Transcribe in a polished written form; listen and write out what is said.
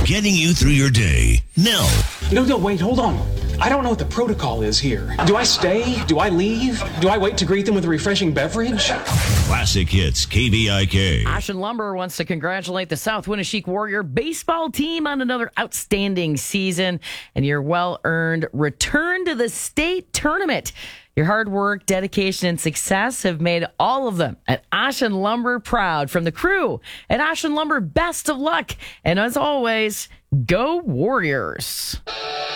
getting you through your day. Nell. No, wait, hold on. I don't know what the protocol is here. Do I stay? Do I leave? Do I wait to greet them with a refreshing beverage? Classic Hits, KVIK. Ashen Lumber wants to congratulate the South Winneshiek Warrior baseball team on another outstanding season and your well-earned return to the state tournament. Your hard work, dedication, and success have made all of them at Ashen Lumber proud. From the crew at Ashen Lumber, best of luck. And as always, go Warriors.